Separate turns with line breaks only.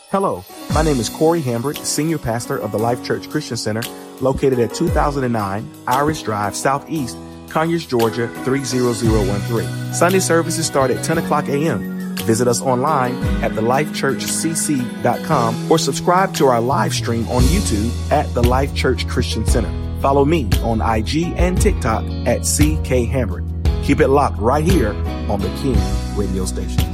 Hello, my name is Corey Hambert, Senior Pastor of the Life Church Christian Center, located at 2009 Irish Drive, Southeast, Conyers, Georgia, 30013. Sunday services start at 10 o'clock a.m. Visit us online at thelifechurchcc.com or subscribe to our live stream on YouTube at the Life Church Christian Center. Follow me on IG and TikTok at CK Hambert. Keep it locked right here on the King Radio Station.